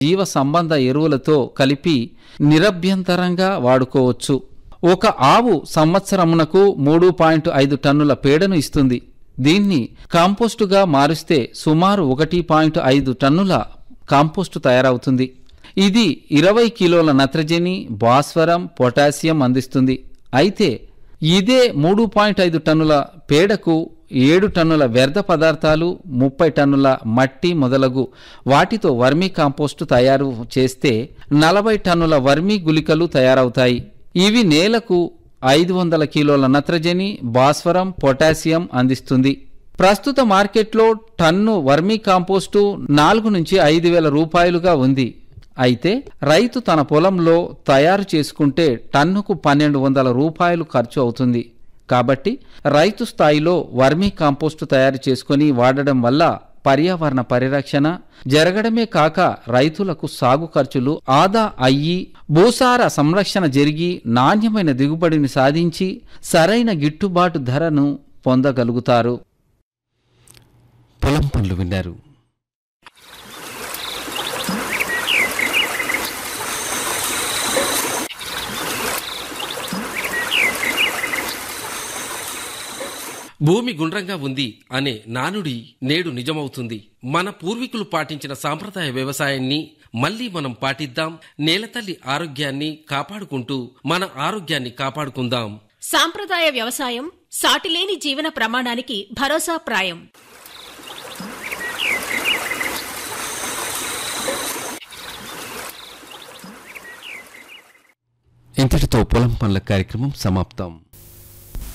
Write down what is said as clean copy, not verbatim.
జీవ సంబంధ ఎరువులతో కలిపి నిరభ్యంతరంగా వాడుకోవచ్చు. ఒక ఆవు సంవత్సరమునకు 3.5 టన్నుల పేడను ఇస్తుంది. దీన్ని కాంపోస్టుగా మారుస్తే సుమారు 1.5 టన్నుల కాంపోస్టు తయారవుతుంది. ఇది 20 కిలోల నత్రజని, భాస్వరం, పొటాషియం అందిస్తుంది. అయితే ఇదే 3.5 టన్నుల పేడకు 7 టన్నుల వ్యర్థ పదార్థాలు, 30 టన్నుల మట్టి మొదలగు వాటితో వర్మీ కాంపోస్టు తయారు చేస్తే 40 టన్నుల వర్మీ గుళికలు తయారవుతాయి. ఇవి నేలకు 500 కిలోల నత్రజని, భాస్వరం, పొటాషియం అందిస్తుంది. ప్రస్తుత మార్కెట్లో టన్ను వర్మీ కాంపోస్టు 4 నుంచి 5,000 రూపాయలుగా ఉంది. అయితే రైతు తన పొలంలో తయారు చేసుకుంటే టన్నుకు 1,200 రూపాయలు ఖర్చు అవుతుంది. కాబట్టి రైతు స్థాయిలో వర్మీ కాంపోస్టు తయారు చేసుకుని వాడడం వల్ల పర్యావరణ పరిరక్షణ జరగడమే కాక రైతులకు సాగు ఖర్చులు ఆదా అయ్యి భూసార సంరక్షణ జరిగి నాణ్యమైన దిగుబడిని సాధించి సరైన గిట్టుబాటు ధరను పొందగలుగుతారు. పొలం పనులు విన్నారు. భూమి గుండ్రంగా ఉంది అనే నానుడి నేడు నిజమవుతుంది. మన పూర్వీకులు పాటించిన సాంప్రదాయ వ్యవసాయాన్ని మళ్లీ మనం పాటిద్దాం. నేలతల్లి ఆరోగ్యాన్ని కాపాడుకుంటూ మన ఆరోగ్యాన్ని కాపాడుకుందాం. సాంప్రదాయ వ్యవసాయం సాటిలేని జీవన ప్రమాణానికి భరోసా ప్రాయం. ఇంతటితో పొలం పనుల కార్యక్రమం సమాప్తం.